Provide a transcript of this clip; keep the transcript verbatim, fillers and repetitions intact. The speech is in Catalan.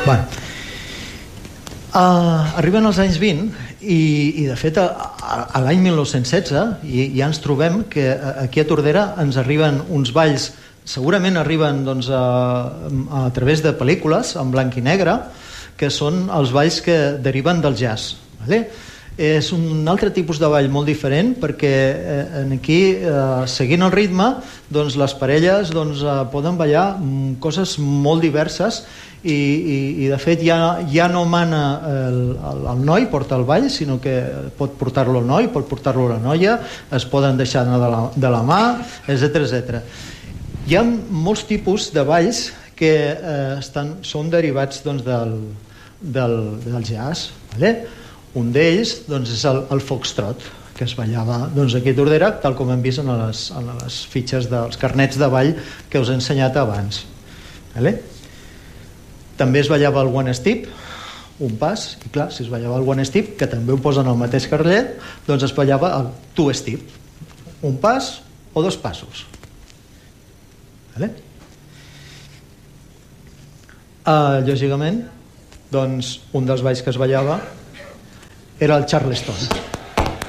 Bueno, uh, arriben els anys vint i, i de fet a, a, a l'any mil nou-cents setze i, ja ens trobem que aquí a Tordera ens arriben uns balls, segurament arriben doncs, a, a través de pel·lícules en blanc i negre, que són els balls que deriven del jazz, vale? És un altre tipus de ball molt diferent perquè eh, aquí, eh, seguint el ritme, doncs les parelles doncs, eh, poden ballar coses molt diverses i, i, i de fet ja, ja no mana el, el, el noi porta el ball, sinó que pot portar-lo el noi, pot portar-lo la noia, es poden deixar anar de la, de la mà, etcètera etcètera. Hi ha molts tipus de balls que eh, estan, són derivats doncs, del, del, del jazz, vale? Un d'ells doncs, és el, el foxtrot, que es ballava doncs, aquí a Tordera, tal com hem vist en les, en les fitxes dels carnets de ball que us he ensenyat abans. Vale? També es ballava el one step, un pas, i clar, si es ballava el one step, que també ho posen al mateix carnet, doncs es ballava el two step, un pas o dos passos. Vale? Uh, lògicament, doncs, un dels balls que es ballava era el Charleston.